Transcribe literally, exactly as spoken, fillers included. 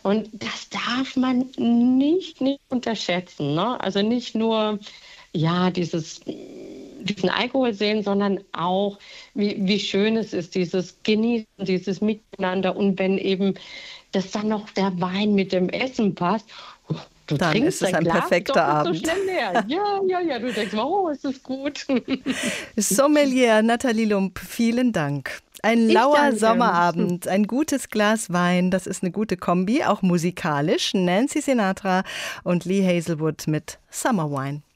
Und das darf man nicht, nicht unterschätzen, ne? Also nicht nur, ja, dieses, diesen Alkohol sehen, sondern auch, wie, wie schön es ist, dieses Genießen, dieses Miteinander. Und wenn eben das dann noch der Wein mit dem Essen passt, du Dann ist trinkst es dein ein Glas perfekter doppelt so Abend. schnell leer. Ja, ja, ja, du denkst, oh, es ist gut. Sommelier Nathalie Lump, vielen Dank. Ein Ich lauer danke. Sommerabend, ein gutes Glas Wein, das ist eine gute Kombi, auch musikalisch. Nancy Sinatra und Lee Hazelwood mit Summer Wine.